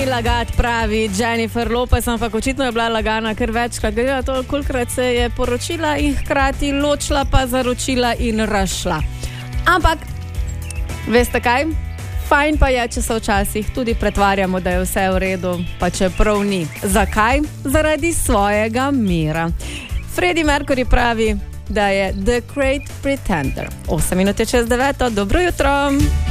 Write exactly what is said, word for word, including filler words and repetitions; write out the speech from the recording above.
Lagat pravi Jennifer Lopez, ampak očitno je bila lagana ker večkrat, glede to, kolikrat se je poročila in hkrati ločila, pa zaročila in razšla. Ampak, veste kaj? Fajn pa je, če se včasih tudi pretvarjamo, da je vse v redu, pa čeprav ni. Zakaj? Zaradi svojega mira. Freddie Mercury pravi, da je The Great Pretender. osem minut je čez deveto, dobro jutro!